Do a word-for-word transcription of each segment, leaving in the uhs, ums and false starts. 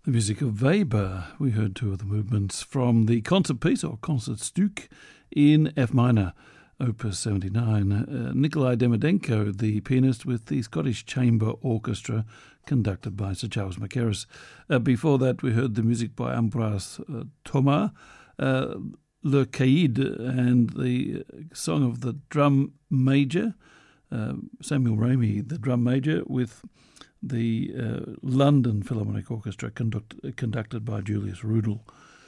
The music of Weber. We heard two of the movements from the concert piece, or Concertstück, in F minor, Opus seventy-nine. Uh, Nikolai Demidenko, the pianist, with the Scottish Chamber Orchestra, conducted by Sir Charles Mackerras. Uh, before that, we heard the music by Ambroise uh, Thomas, uh, Le Caïd, and the song of the drum major, uh, Samuel Ramey, the drum major, with the uh, London Philharmonic Orchestra conduct, conducted by Julius Rudel.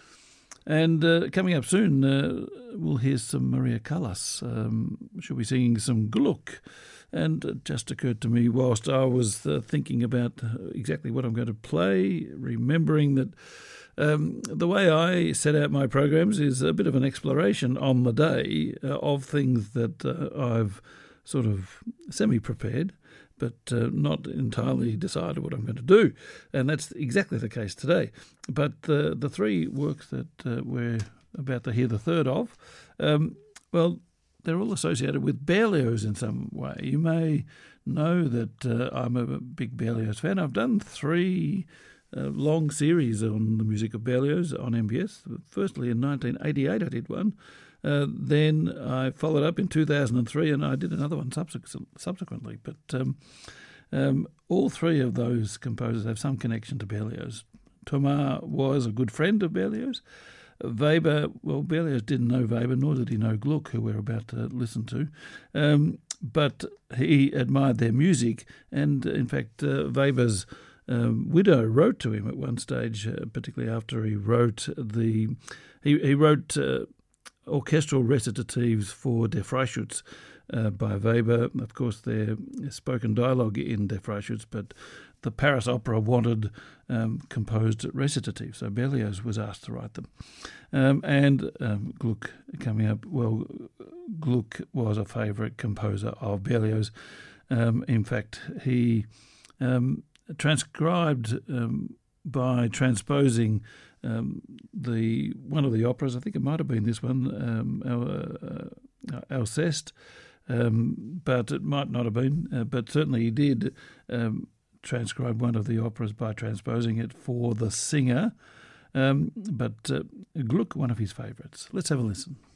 And uh, coming up soon, uh, we'll hear some Maria Callas. Um, she'll be singing some Gluck. And it just occurred to me whilst I was uh, thinking about exactly what I'm going to play, remembering that um, the way I set out my programs is a bit of an exploration on the day uh, of things that uh, I've sort of semi-prepared, but uh, not entirely decided what I'm going to do. And that's exactly the case today. But the, the three works that uh, we're about to hear the third of, um, well, they're all associated with Berlioz in some way. You may know that uh, I'm a big Berlioz fan. I've done three uh, long series on the music of Berlioz on M B S. Firstly, in nineteen eighty-eight I did one. Uh, then I followed up in two thousand three, and I did another one subsequent, subsequently. But um, um, all three of those composers have some connection to Berlioz. Thomas was a good friend of Berlioz. Weber, well, Berlioz didn't know Weber, nor did he know Gluck, who we're about to listen to. Um, but he admired their music, and in fact, uh, Weber's um, widow wrote to him at one stage, uh, particularly after he wrote the... He, he wrote... Uh, orchestral recitatives for Der Freischütz uh, by Weber. Of course, there's spoken dialogue in Der Freischütz, but the Paris Opera wanted um, composed recitatives, so Berlioz was asked to write them. Um, and um, Gluck coming up, well, Gluck was a favourite composer of Berlioz. Um, in fact, he um, transcribed um, by transposing Um, the one of the operas, I think it might have been this one, um, uh, Alceste, um, but it might not have been. Uh, but certainly he did um, transcribe one of the operas by transposing it for the singer. Um, but uh, Gluck, one of his favourites. Let's have a listen.